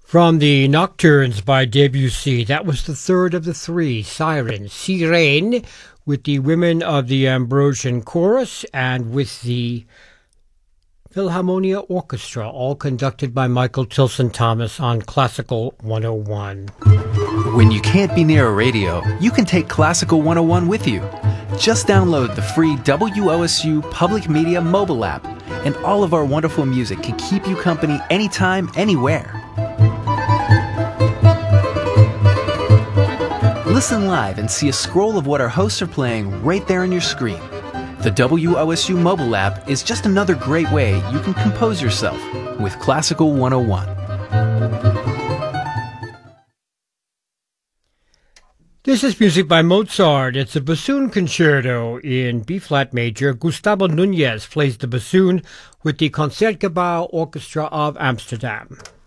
From the Nocturnes by Debussy, that was the third of the three, Sirens, Sirene, with the Women of the Ambrosian Chorus and with the Philharmonia Orchestra, all conducted by Michael Tilson Thomas on Classical 101. When you can't be near a radio, you can take Classical 101 with you. Just download the free WOSU Public Media mobile app, and all of our wonderful music can keep you company anytime, anywhere. Listen live and see a scroll of what our hosts are playing right there on your screen. The WOSU mobile app is just another great way you can compose yourself with Classical 101. This is music by Mozart. It's a bassoon concerto in B-flat major. Gustavo Núñez plays the bassoon with the Concertgebouw Orchestra of Amsterdam.